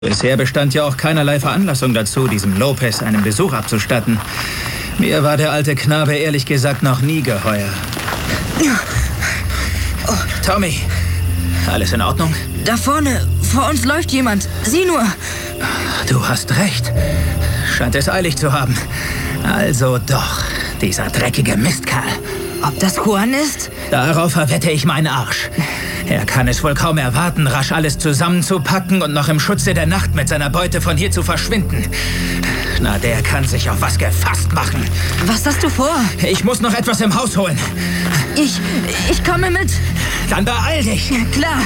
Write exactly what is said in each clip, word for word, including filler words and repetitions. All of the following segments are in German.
Bisher bestand ja auch keinerlei Veranlassung dazu, diesem Lopez einen Besuch abzustatten. Mir war der alte Knabe ehrlich gesagt noch nie geheuer. Oh, Tommy, alles in Ordnung? Da vorne, vor uns läuft jemand. Sieh nur. Du hast recht. Scheint es eilig zu haben. Also doch, dieser dreckige Mistkerl. Ob das Juan ist? Darauf verwette ich meinen Arsch. Er kann es wohl kaum erwarten, rasch alles zusammenzupacken und noch im Schutze der Nacht mit seiner Beute von hier zu verschwinden. Na, der kann sich auf was gefasst machen. Was hast du vor? Ich muss noch etwas im Haus holen. Ich, ich komme mit. Dann beeil dich. Klar.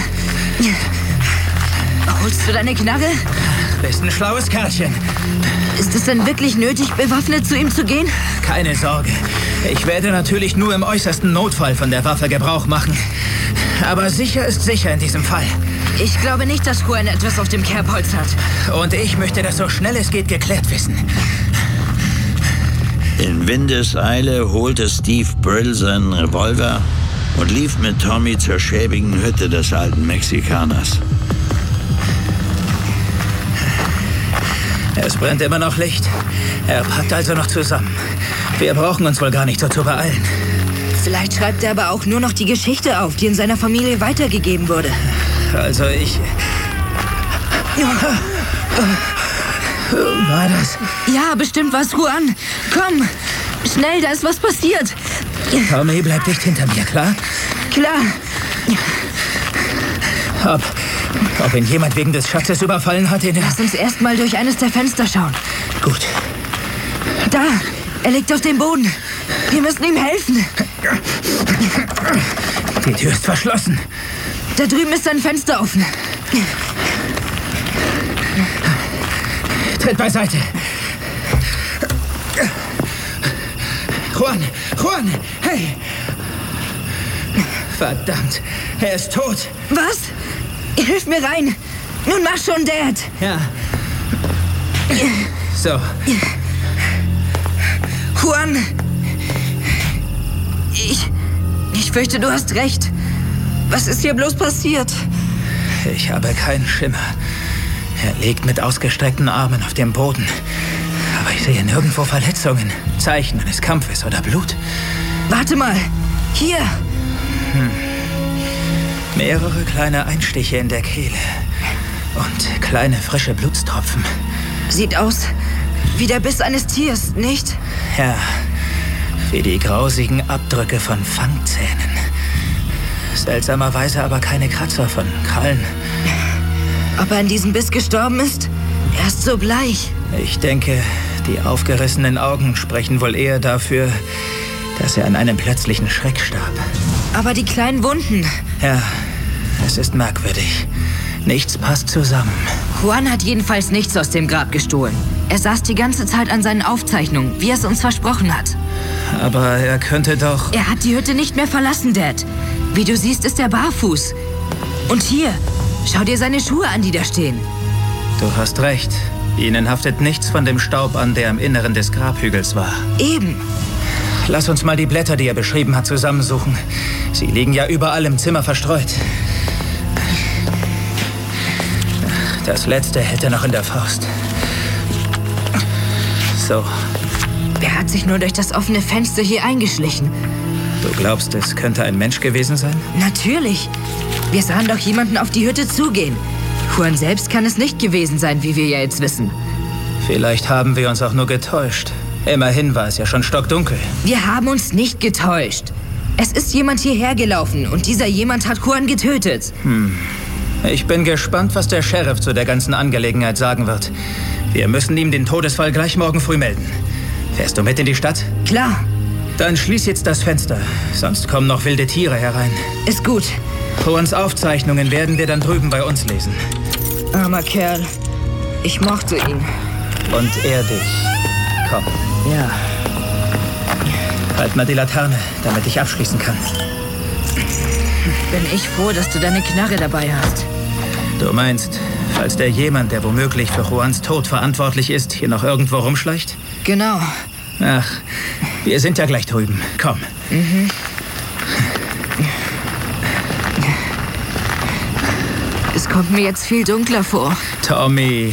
Holst du deine Knarre? Bist ein schlaues Kerlchen. Ist es denn wirklich nötig, bewaffnet zu ihm zu gehen? Keine Sorge. Ich werde natürlich nur im äußersten Notfall von der Waffe Gebrauch machen. Aber sicher ist sicher in diesem Fall. Ich glaube nicht, dass Juan etwas auf dem Kerbholz hat. Und ich möchte das so schnell es geht geklärt wissen. In Windeseile holte Steve Brill seinen Revolver und lief mit Tommy zur schäbigen Hütte des alten Mexikaners. Es brennt immer noch Licht. Er packt also noch zusammen. Wir brauchen uns wohl gar nicht so zu beeilen. Vielleicht schreibt er aber auch nur noch die Geschichte auf, die in seiner Familie weitergegeben wurde. Also ich... War das? Ja, bestimmt was, Juan. Komm, schnell, da ist was passiert. Tommy, bleib dicht hinter mir, klar? Klar. Ob, ob ihn jemand wegen des Schatzes überfallen hat, den er... Lass uns erst mal durch eines der Fenster schauen. Gut. Da, er liegt auf dem Boden. Wir müssen ihm helfen. Die Tür ist verschlossen. Da drüben ist ein Fenster offen. Tritt beiseite. Juan, Juan, hey! Verdammt, er ist tot. Was? Hilf mir rein. Nun mach schon, Dad. Ja. So. Juan. Ich... Ich fürchte, du hast recht. Was ist hier bloß passiert? Ich habe keinen Schimmer. Er liegt mit ausgestreckten Armen auf dem Boden. Aber ich sehe nirgendwo Verletzungen, Zeichen eines Kampfes oder Blut. Warte mal. Hier. Hm. Mehrere kleine Einstiche in der Kehle. Und kleine frische Blutstropfen. Sieht aus wie der Biss eines Tiers, nicht? Ja, wie die grausigen Abdrücke von Fangzähnen. Seltsamerweise aber keine Kratzer von Krallen. Ob er an diesem Biss gestorben ist? Er ist so bleich. Ich denke, die aufgerissenen Augen sprechen wohl eher dafür, dass er an einem plötzlichen Schreck starb. Aber die kleinen Wunden... Ja, es ist merkwürdig. Nichts passt zusammen. Juan hat jedenfalls nichts aus dem Grab gestohlen. Er saß die ganze Zeit an seinen Aufzeichnungen, wie er es uns versprochen hat. Aber er könnte doch... Er hat die Hütte nicht mehr verlassen, Dad. Wie du siehst, ist er barfuß. Und hier, schau dir seine Schuhe an, die da stehen. Du hast recht. Ihnen haftet nichts von dem Staub an, der im Inneren des Grabhügels war. Eben. Lass uns mal die Blätter, die er beschrieben hat, zusammensuchen. Sie liegen ja überall im Zimmer verstreut. Das letzte hält er noch in der Faust. So. Wer hat sich nur durch das offene Fenster hier eingeschlichen? Du glaubst, es könnte ein Mensch gewesen sein? Natürlich. Wir sahen doch jemanden auf die Hütte zugehen. Juan selbst kann es nicht gewesen sein, wie wir ja jetzt wissen. Vielleicht haben wir uns auch nur getäuscht. Immerhin war es ja schon stockdunkel. Wir haben uns nicht getäuscht. Es ist jemand hierher gelaufen und dieser jemand hat Juan getötet. Hm. Ich bin gespannt, was der Sheriff zu der ganzen Angelegenheit sagen wird. Wir müssen ihm den Todesfall gleich morgen früh melden. Fährst du mit in die Stadt? Klar. Dann schließ jetzt das Fenster, sonst kommen noch wilde Tiere herein. Ist gut. Juans Aufzeichnungen werden wir dann drüben bei uns lesen. Armer Kerl. Ich mochte ihn. Und er dich. Komm. Ja. Halt mal die Laterne, damit ich abschließen kann. Bin ich froh, dass du deine Knarre dabei hast. Du meinst, falls der jemand, der womöglich für Juans Tod verantwortlich ist, hier noch irgendwo rumschleicht? Genau. Ach, wir sind ja gleich drüben. Komm. Mhm. Ist kommt mir jetzt viel dunkler vor. Tommy,